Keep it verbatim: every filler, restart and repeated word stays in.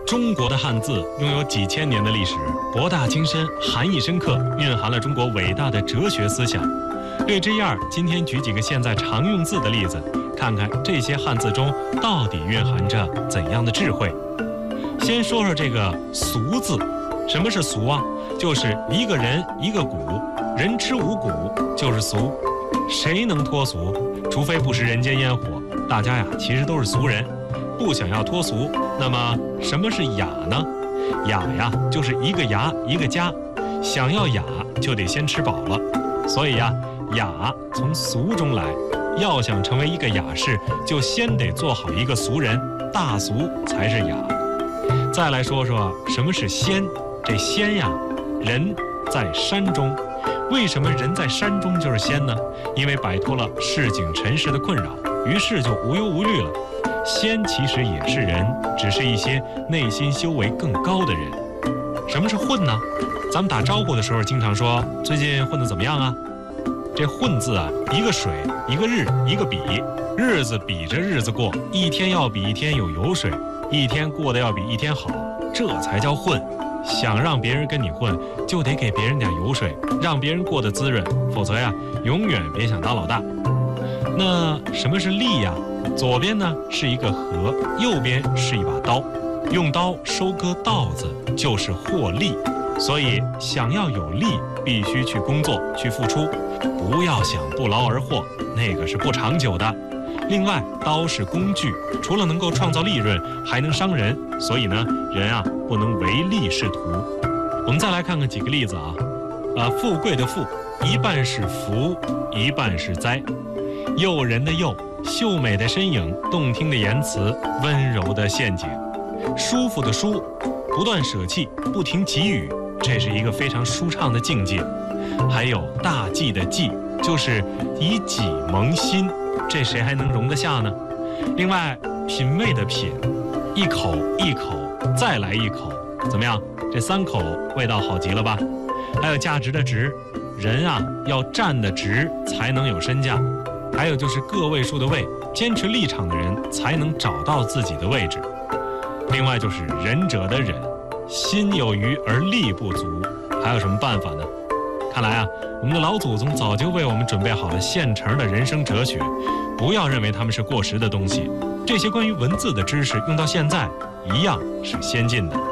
中国的汉字拥有几千年的历史，博大精深，含义深刻，蕴含了中国伟大的哲学思想。略知一二，今天举几个现在常用字的例子，看看这些汉字中到底蕴含着怎样的智慧。先说说这个“俗”字，什么是俗啊？就是一个人一个谷，人吃五谷就是俗。谁能脱俗？除非不食人间烟火，大家呀其实都是俗人。不想要脱俗，那么什么是雅呢？雅呀，就是一个牙一个家，想要雅就得先吃饱了。所以呀，雅从俗中来，要想成为一个雅士，就先得做好一个俗人，大俗才是雅。再来说说什么是仙，这仙呀，人在山中。为什么人在山中就是仙呢？因为摆脱了市井尘世的困扰，于是就无忧无虑了。仙其实也是人，只是一些内心修为更高的人。什么是混呢？咱们打招呼的时候经常说最近混得怎么样啊？这混字啊，一个水一个日一个比，日子比着日子过，一天要比一天有油水，一天过得要比一天好，这才叫混。想让别人跟你混，就得给别人点油水，让别人过得滋润，否则呀，永远别想当老大。那什么是利呀？左边呢是一个禾，右边是一把刀，用刀收割稻子就是获利。所以想要有利，必须去工作，去付出，不要想不劳而获，那个是不长久的。另外，刀是工具，除了能够创造利润，还能伤人，所以呢，人啊不能唯利是图。我们再来看看几个例子啊，啊，富贵的富，一半是福，一半是灾；诱人的诱，秀美的身影，动听的言辞，温柔的陷阱；舒服的舒，不断舍弃，不停给予，这是一个非常舒畅的境界。还有大计的计，就是以己蒙心。这谁还能容得下呢？另外，品味的品，一口一口再来一口，怎么样？这三口味道好极了吧？还有价值的值，人啊要站得直才能有身价。还有就是个位数的位，坚持立场的人才能找到自己的位置。另外就是仁者的忍，心有余而力不足，还有什么办法呢？看来啊，我们的老祖宗早就为我们准备好了现成的人生哲学，不要认为他们是过时的东西。这些关于文字的知识用到现在，一样是先进的。